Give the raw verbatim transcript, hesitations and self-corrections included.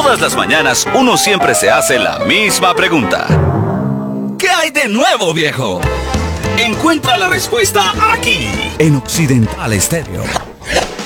Todas las mañanas uno siempre se hace la misma pregunta. ¿Qué hay de nuevo, viejo? Encuentra la respuesta aquí, en Occidental Estéreo.